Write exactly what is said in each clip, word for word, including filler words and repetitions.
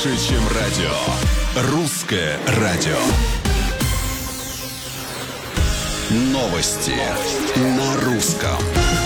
больше, чем радио. Русское радио. Новости на русском.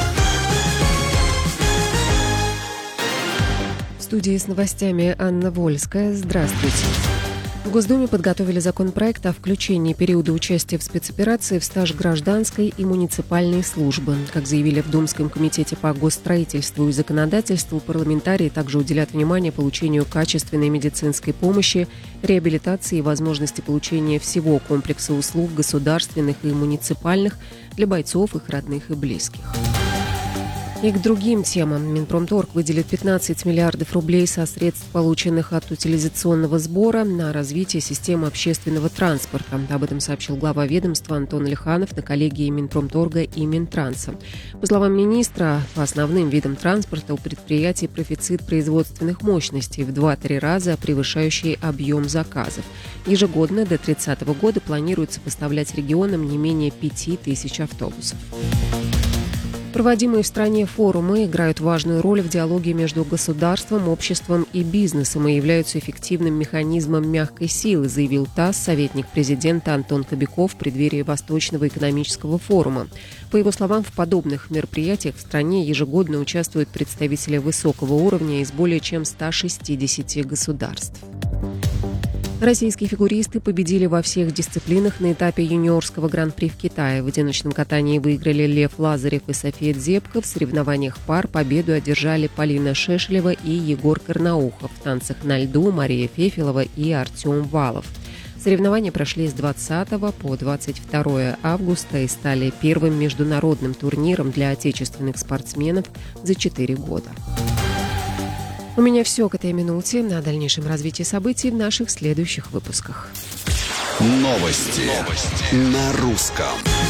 В студии с новостями Анна Вольская. Здравствуйте. В Госдуме подготовили законопроект о включении периода участия в спецоперации в стаж гражданской и муниципальной службы. Как заявили в Думском комитете по госстроительству и законодательству, парламентарии также уделят внимание получению качественной медицинской помощи, реабилитации и возможности получения всего комплекса услуг государственных и муниципальных для бойцов, их родных и близких. И к другим темам. Минпромторг выделит пятнадцать миллиардов рублей со средств, полученных от утилизационного сбора, на развитие системы общественного транспорта. Об этом сообщил глава ведомства Антон Алиханов на коллегии Минпромторга и Минтранса. По словам министра, по основным видам транспорта у предприятий профицит производственных мощностей в два-три раза превышающий объем заказов. Ежегодно до тридцатого года планируется поставлять регионам не менее пяти тысяч автобусов. Проводимые в стране форумы играют важную роль в диалоге между государством, обществом и бизнесом и являются эффективным механизмом мягкой силы, заявил ТАСС советник президента Антон Кобяков в преддверии Восточного экономического форума. По его словам, в подобных мероприятиях в стране ежегодно участвуют представители высокого уровня из более чем ста шестидесяти государств. Российские фигуристы победили во всех дисциплинах на этапе юниорского гран-при в Китае. В одиночном катании выиграли Лев Лазарев и София Дзепко. В соревнованиях пар победу одержали Полина Шешелева и Егор Карнаухов. В танцах на льду Мария Фефелова и Артем Валов. Соревнования прошли с двадцатого по двадцать второе августа и стали первым международным турниром для отечественных спортсменов за четыре года. У меня все к этой минуте. О дальнейшем развитии событий в наших следующих выпусках. Новости, Новости. На русском.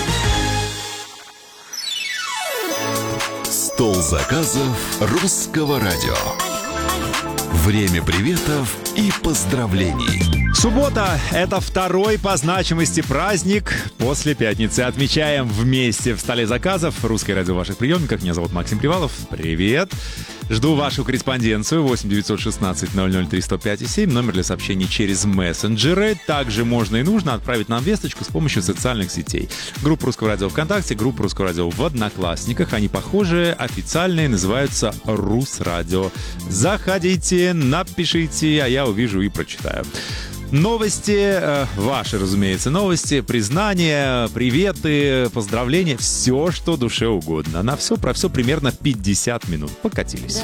Стол заказов русского радио. Время приветов и поздравлений. Суббота – это второй по значимости праздник после пятницы. Отмечаем вместе в столе заказов. Русское радио в ваших приемниках. Меня зовут Максим Привалов. Привет. Жду вашу корреспонденцию. восемь девятьсот шестнадцать ноль ноль три сто пять семь. Номер для сообщений через мессенджеры. Также можно и нужно отправить нам весточку с помощью социальных сетей. Группа Русского радио ВКонтакте, группа Русского радио в Одноклассниках. Они похожие, официальные, называются Русрадио. Заходите, напишите, а я увижу и прочитаю. Новости, э, ваши, разумеется, новости, признания, приветы, поздравления, все, что душе угодно. На все про все примерно пятьдесят минут. Покатились.